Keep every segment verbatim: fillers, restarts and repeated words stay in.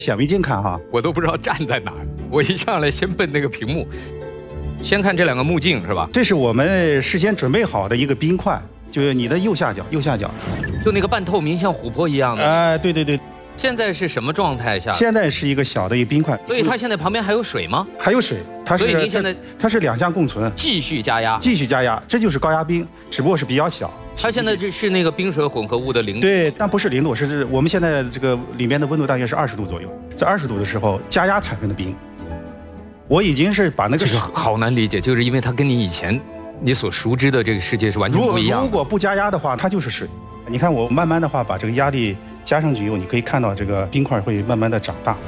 显微镜看哈， 我都不知道站在哪儿，我一上来先奔那个屏幕，先看这两个目镜是吧？ 这是我们事先准备好的一个冰块，就是你的右下角，右下角， 就那个半透明像琥珀一样的。 哎、呃，对对对。 现在是什么状态下？ 现在是一个小的一个冰块， 所以它现在旁边还有水吗？ 还有水，它是。 所以您现在它是两项共存， 继续加压， 继续加压，这就是高压冰，只不过是比较小。 它现在这是那个冰水混合物的零度， 对，但不是零度，是我们现在这个里面的温度大约是二十度左右，在二十度的时候加压产生的冰。我已经是把那个这个好难理解，就是因为它跟你以前你所熟知的这个世界是完全不一样的。 如果不加压的话，它就是水。你看我慢慢的话把这个压力加上去以后，你可以看到这个冰块会慢慢的长大。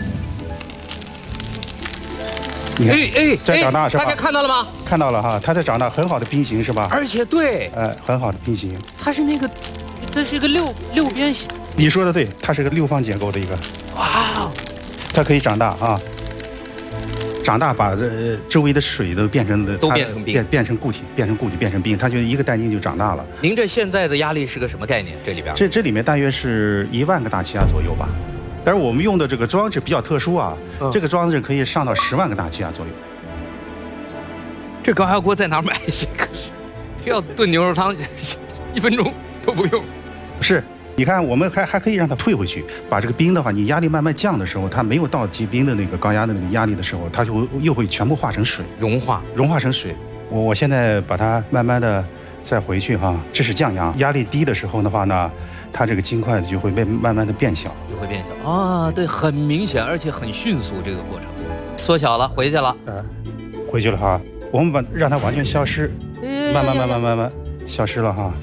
你看， 哎哎， 在长大是吧？ 大家看到了吗？ 看到了哈，它在长大，很好的冰型是吧？ 而且对， 呃，很好的冰型。 它是那个，这是一个六六边形。 你说的对，它是个六方结构的一个。 哇， 它可以长大啊。长大把这周围的水都变成的都变成冰， 变变成固体，变成固体变成冰，它就一个单晶就长大了。 您这现在的压力是个什么概念？这里边这这里面大约是一万个大气压左右吧。但是我们用的这个装置比较特殊啊，嗯、这个装置可以上到十万个大气压左右。 这高压锅在哪儿买？这个需要炖牛肉汤，一分钟都不用。 是。你看，我们还还可以让它退回去，把这个冰的话，你压力慢慢降的时候，它没有到结冰的那个高压的那个压力的时候，它就又会全部化成水， 融化， 融化成水。我我现在把它慢慢的再回去哈，这是降压，压力低的时候的话呢，它这个晶块就会慢慢慢的变小， 就会变小啊，对，很明显，而且很迅速，这个过程缩小了，回去了， 呃，回去了哈，我们把让它完全消失，慢慢慢慢慢慢消失了哈。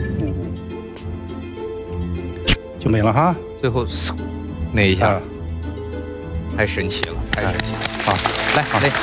就没了哈， 最后嗖，那一下，太神奇了，太神奇了！ 好， 来，好嘞。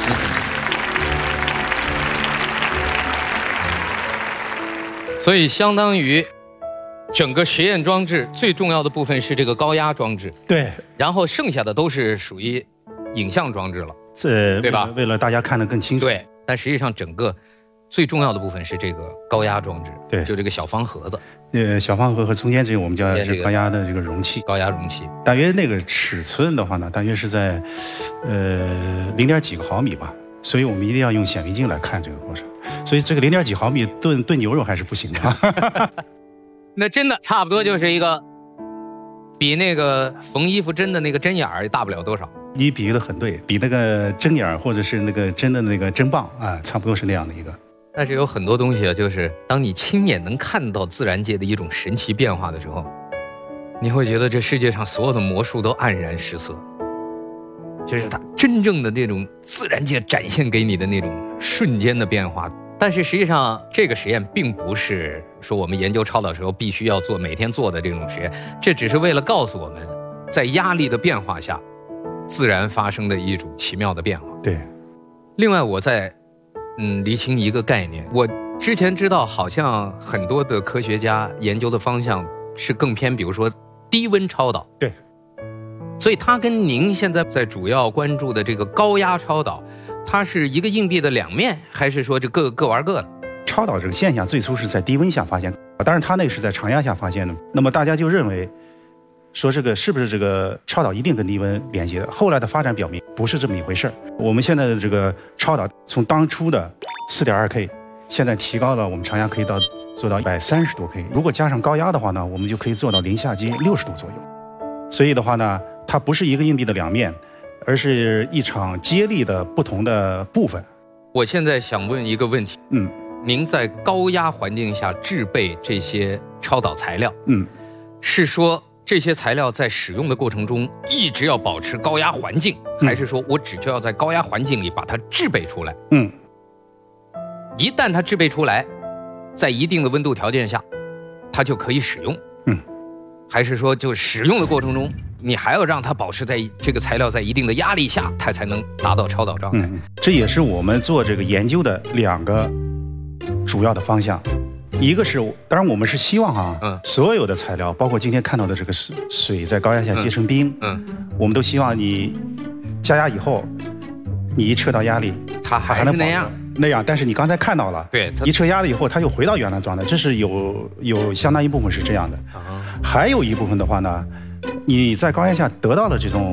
所以相当于整个实验装置最重要的部分是这个高压装置， 对， 然后剩下的都是属于影像装置了， 这对吧？ 为了大家看得更清楚， 对，但实际上整个最重要的部分是这个高压装置， 对， 就这个小方盒子。 呃，小方盒和中间这个我们叫这高压的这个容器， 高压容器， 大约那个尺寸的话呢，大约是在呃零点几个毫米吧，所以我们一定要用显微镜来看这个过程。所以这个零点几毫米炖炖牛肉还是不行的。 那真的差不多就是一个比那个缝衣服针的那个针眼儿大不了多少。 你比喻的很对，比那个针眼或者是那个针的那个针棒啊，差不多是那样的一个。 但是有很多东西啊，就是当你亲眼能看到自然界的一种神奇变化的时候，你会觉得这世界上所有的魔术都黯然失色，就是它真正的那种自然界展现给你的那种瞬间的变化。但是实际上这个实验并不是说我们研究超导时候必须要做每天做的这种实验，这只是为了告诉我们在压力的变化下自然发生的一种奇妙的变化。 对， 另外我在嗯，厘清一个概念。我之前知道，好像很多的科学家研究的方向是更偏，比如说低温超导。 对， 所以它跟您现在在主要关注的这个高压超导，它是一个硬币的两面，还是说这各各玩各的？ 超导这个现象最初是在低温下发现，当然它那个是在常压下发现的。那么大家就认为，说这个是不是这个超导一定跟低温联系的？后来的发展表明不是这么一回事儿。我们现在的这个超导从当初的 四点二 K， 现在提高了，我们常压可以到做到一百三十多 K。如果加上高压的话呢，我们就可以做到零下积六十度左右。所以的话呢，它不是一个硬币的两面，而是一场接力的不同的部分。 我现在想问一个问题， 嗯， 您在高压环境下制备这些超导材料， 嗯， 是说这些材料在使用的过程中一直要保持高压环境， 嗯、 还是说我只需要在高压环境里把它制备出来？ 嗯， 一旦它制备出来，在一定的温度条件下，它就可以使用。 嗯， 还是说就使用的过程中，你还要让它保持在这个材料在一定的压力下，它才能达到超导状态？ 嗯，这也是我们做这个研究的两个主要的方向。一个是，当然我们是希望啊， 嗯， 所有的材料，包括今天看到的这个水水在高压下结成冰， 嗯，嗯我们都希望你加压以后，你一撤到压力， 它还是那样那样。但是你刚才看到了， 对， 一撤压了以后，它又回到原来状态，这是有有相当一部分是这样的。 啊， 还有一部分的话呢， 你在高压下得到了这种